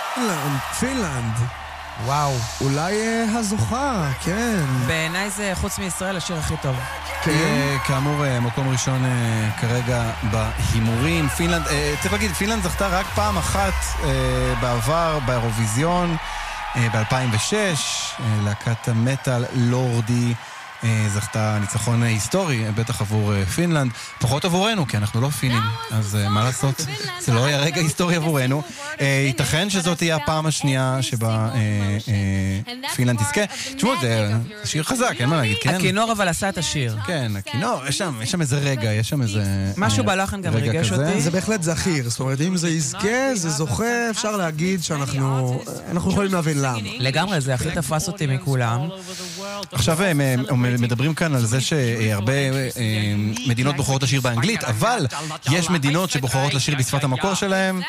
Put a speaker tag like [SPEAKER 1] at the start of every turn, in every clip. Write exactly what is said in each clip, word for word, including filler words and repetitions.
[SPEAKER 1] פינלנד, פינלנד.
[SPEAKER 2] וואו.
[SPEAKER 1] אולי הזוכה, כן.
[SPEAKER 2] בעיניי זה חוץ מישראל השיר הכי טוב.
[SPEAKER 3] כן. כאמור, מקום ראשון כרגע בהימורים. פינלנד, צריך להגיד, פינלנד זכתה רק פעם אחת בעבר באירוויזיון, ב-אלפיים ושש, להקת המטל לורדי זכתה ניצחון היסטורי, בטח עבור פינלנד, פחות עבורנו, כי אנחנו לא פינים, אז מה לעשות? זה לא היה רגע היסטורי עבורנו. ייתכן שזאת תהיה הפעם השנייה שבה פינלנד תזכה. תשמעו, זה שיר חזק, אין מה להגיד, כן?
[SPEAKER 2] הכינור אבל עשה את השיר.
[SPEAKER 3] כן, הכינור, יש שם איזה רגע, יש שם איזה...
[SPEAKER 2] משהו בלחן גם ריגש אותי.
[SPEAKER 1] זה בהחלט זכיר, זאת אומרת, אם זה יזכה, זה זוכה, אפשר להגיד שאנחנו יכולים להבין למה.
[SPEAKER 2] לגמרי, זה הכי תפס אותי מכולם.
[SPEAKER 3] עכשיו מדברים כאן על זה שהרבה מדינות בוחרות לשיר באנגלית, אבל יש מדינות שבוחרות לשיר בשפת המקור שלהם,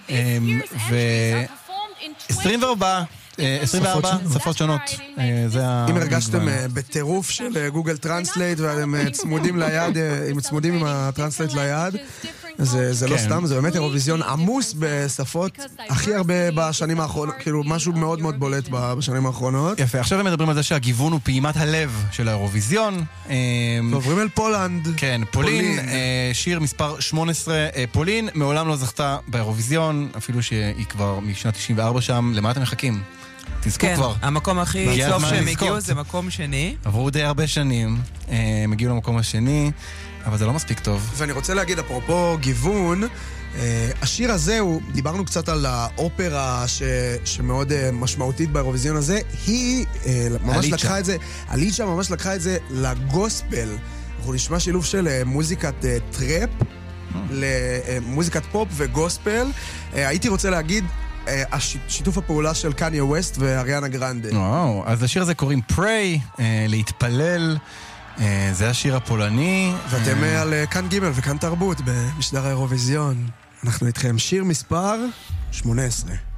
[SPEAKER 3] ו-עשרים וארבע עשרים וארבע שפות שונות.
[SPEAKER 1] אם הרגשתם בטירוף של גוגל טרנסלייט והם צמודים ליד, הם צמודים עם הטרנסלייט ליד, זה לא סתם, זה באמת אירוויזיון עמוס בשפות הכי הרבה בשנים האחרונות, כאילו משהו מאוד מאוד בולט בשנים האחרונות.
[SPEAKER 3] יפה, עכשיו הם מדברים על זה שהגיוון הוא פעימת הלב של האירוויזיון.
[SPEAKER 1] ועוברים אל פולנד.
[SPEAKER 3] כן, פולין, שיר מספר שמונה עשרה, פולין מעולם לא זכתה באירוויזיון, אפילו שהיא כבר משנת תשעים וארבע שם. למה אתם מחכים? תזכו כבר.
[SPEAKER 2] כן, המקום הכי טוב שהם הגיעו זה מקום שני.
[SPEAKER 3] עברו די הרבה שנים, הם הגיעו למקום השני, אבל זה לא מספיק טוב.
[SPEAKER 1] ואני רוצה להגיד, אפרופו גיוון, השיר הזה, דיברנו קצת על האופרה שמאוד משמעותית באירוויזיון הזה, היא ממש לקחה את זה, אליצ'ה ממש לקחה את זה לגוספל. אנחנו נשמע שילוב של מוזיקת טראפ, למוזיקת פופ וגוספל. הייתי רוצה להגיד, שיתוף הפעולה של קניה ווסט ואריאנה גרנדה.
[SPEAKER 3] וואו, אז לשיר הזה קוראים Pray, להתפלל. זה השיר הפולני.
[SPEAKER 1] ואתם על כאן ג' וכאן תרבות במשדר האירוויזיון. אנחנו איתכם, שיר מספר שמונה עשרה.